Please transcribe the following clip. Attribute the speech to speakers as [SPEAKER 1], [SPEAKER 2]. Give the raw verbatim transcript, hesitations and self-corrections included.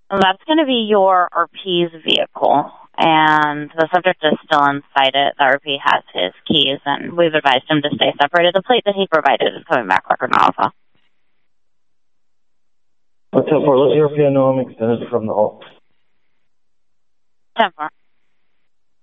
[SPEAKER 1] Well, that's going to be your R P's vehicle, and the subject is still inside it. The R P has his keys, and we've advised him to stay separated. The plate that he provided is coming back record alpha.
[SPEAKER 2] What's up, for? Let the R P know I'm extended from the hall.
[SPEAKER 1] ten four.